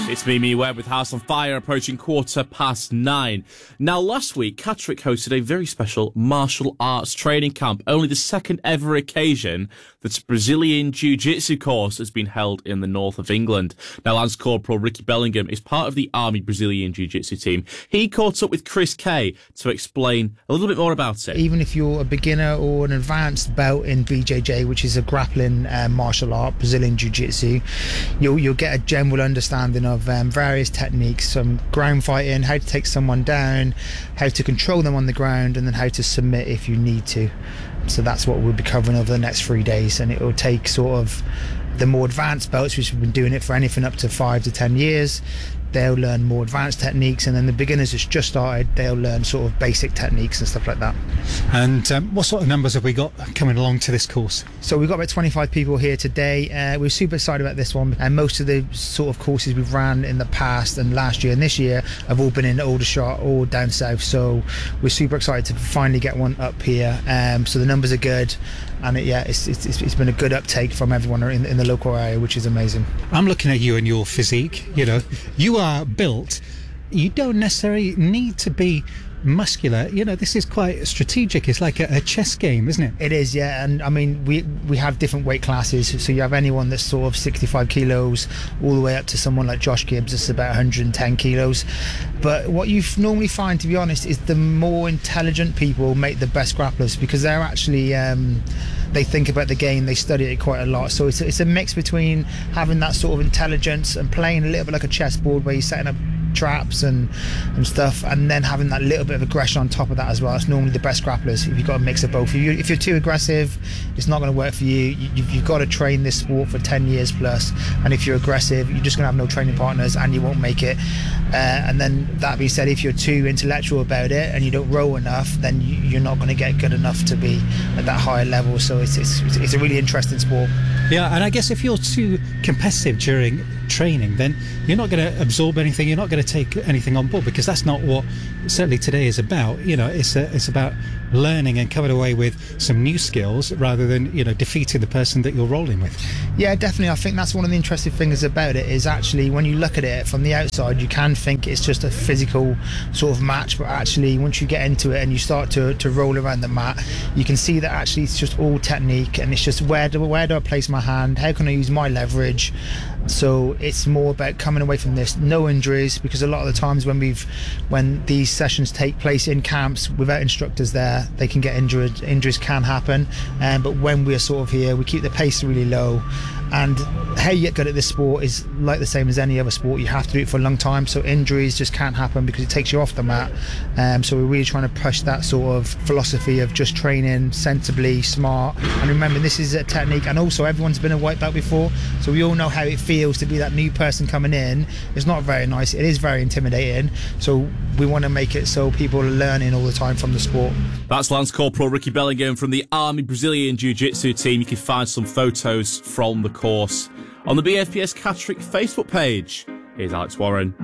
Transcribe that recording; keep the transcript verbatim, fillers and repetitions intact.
It's me, Me Webb, with House on Fire, approaching quarter past nine. Now, last week, Catterick hosted a very special martial arts training camp, only the second ever occasion that a Brazilian Jiu-Jitsu course has been held in the north of England. Now, Lance Corporal Ricky Bellingham is part of the Army Brazilian Jiu-Jitsu team. He caught up with Chris Kay to explain a little bit more about it. Even if you're a beginner or an advanced belt in B J J, which is a grappling uh, martial art, Brazilian Jiu-Jitsu, you'll, you'll get a general understanding of um, various techniques, some ground fighting, how to take someone down, how to control them on the ground, and then how to submit if you need to. So that's what we'll be covering over the next three days, and it will take sort of the more advanced belts, which have been doing it for anything up to five to ten years. They'll learn more advanced techniques, and then the beginners that's just started, they'll learn sort of basic techniques and stuff like that. And um, what sort of numbers have we got coming along to this course? So we've got about twenty-five people here today. Uh, we're super excited about this one, and most of the sort of courses we've ran in the past and last year and this year have all been in Aldershot or down south, so we're super excited to finally get one up here. Um, so the numbers are good, and it, yeah, it's, it's, it's been a good uptake from everyone in, in the local area, which is amazing. I'm looking at you and your physique. You know, you are built. You don't necessarily need to be muscular. You know, this is quite strategic. It's like a, a chess game, isn't it? It is, yeah. And I mean, we we have different weight classes, so you have anyone that's sort of sixty-five kilos all the way up to someone like Josh Gibbs that's about one hundred ten kilos. But what you normally find, to be honest, is the more intelligent people make the best grapplers, because they're actually um they think about the game, they study it quite a lot. So it's, it's a mix between having that sort of intelligence and playing a little bit like a chessboard, where you're setting up traps and and stuff, and then having that little bit of aggression on top of that as well. It's normally the best grapplers if you've got a mix of both. If, you, if you're too aggressive, it's not going to work for you. you you've, you've got to train this sport for ten years plus, and if you're aggressive, you're just going to have no training partners and you won't make it. Uh, and then that being said, if you're too intellectual about it and you don't roll enough, then you, you're not going to get good enough to be at that higher level. So it's, it's, it's a really interesting sport. Yeah, and I guess if you're too competitive during training, then you're not going to absorb anything, you're not going to take anything on board, because that's not what certainly today is about. You know, it's a, it's about learning and coming away with some new skills rather than, you know, defeating the person that you're rolling with. Yeah, definitely. I think that's one of the interesting things about it, is actually when you look at it from the outside, you can think it's just a physical sort of match, but actually once you get into it and you start to, to roll around the mat, you can see that actually it's just all technique, and it's just where do, where do I place my hand, how can I use my leverage. So it's more about coming away from this, no injuries, because a lot of the times when we've when these sessions take place in camps without instructors there, they can get injured, injuries can happen. Um, but when we're sort of here, we keep the pace really low, and how you get good at this sport is like the same as any other sport. You have to do it for a long time, so injuries just can't happen because it takes you off the mat. Um, so we're really trying to push that sort of philosophy of just training sensibly, smart, and remember this is a technique, and also everyone's been a white belt before, so we all know how it feels to be that new person coming in. It's not very nice, it is very intimidating, so we want to make it so people are learning all the time from the sport. That's Lance Corporal Ricky Bellingham from the Army Brazilian Jiu-Jitsu team. You can find some photos from the course on the B F P S Catterick Facebook page. Here's Alex Warren.